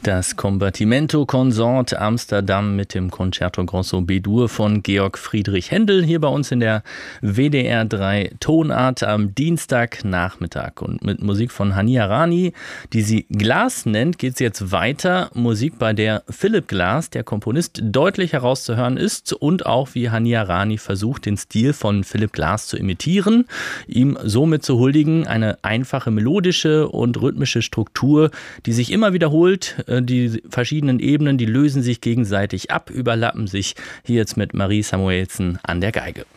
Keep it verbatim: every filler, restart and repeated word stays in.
Das Combattimento Consort Amsterdam mit dem Concerto Grosso B-Dur von Georg Friedrich Händel hier bei uns in der W D R drei Tonart am Dienstagnachmittag. Und mit Musik von Hania Rani, die sie Glass nennt, geht es jetzt weiter. Musik, bei der Philip Glass, der Komponist, deutlich herauszuhören ist und auch wie Hania Rani versucht, den Stil von Philip Glass zu imitieren, ihm somit zu huldigen. Eine einfache melodische und rhythmische Struktur, die sich immer wiederholt. Die verschiedenen Ebenen, die lösen sich gegenseitig ab, überlappen sich. Hier jetzt mit Marie Samuelsen an der Geige.